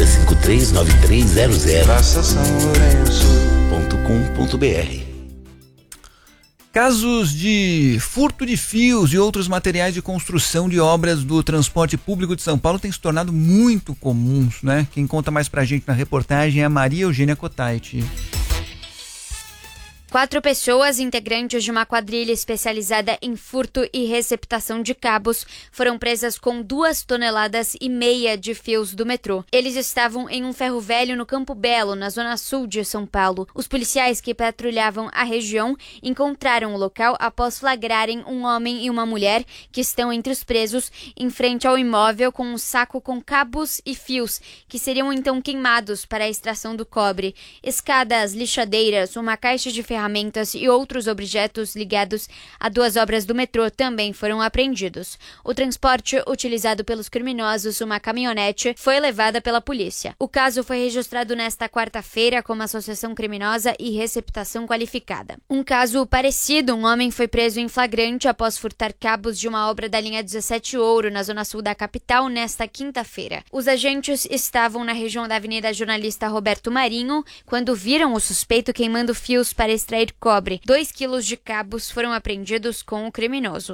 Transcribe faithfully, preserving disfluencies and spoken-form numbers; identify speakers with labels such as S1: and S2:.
S1: cinco três nove três zero zero.
S2: Praça São Lourenço
S1: ponto com ponto br.
S3: Casos de furto de fios e outros materiais de construção de obras do transporte público de São Paulo têm se tornado muito comuns, né? Quem conta mais pra gente na reportagem é a Maria Eugênia Cotaiti.
S4: Quatro pessoas, integrantes de uma quadrilha especializada em furto e receptação de cabos, foram presas com duas toneladas e meia de fios do metrô. Eles estavam em um ferro velho no Campo Belo, na zona sul de São Paulo. Os policiais que patrulhavam a região encontraram o local após flagrarem um homem e uma mulher que estão entre os presos em frente ao imóvel com um saco com cabos e fios, que seriam então queimados para a extração do cobre. Escadas, lixadeiras, uma caixa de ferramentas ferramentas e outros objetos ligados a duas obras do metrô também foram apreendidos. O transporte utilizado pelos criminosos, uma caminhonete, foi levada pela polícia. O caso foi registrado nesta quarta-feira como associação criminosa e receptação qualificada. Um caso parecido, um homem foi preso em flagrante após furtar cabos de uma obra da linha dezessete Ouro, na zona sul da capital, nesta quinta-feira. Os agentes estavam na região da Avenida Jornalista Roberto Marinho quando viram o suspeito queimando fios para extrair cobre. Dois quilos de cabos foram apreendidos com o criminoso.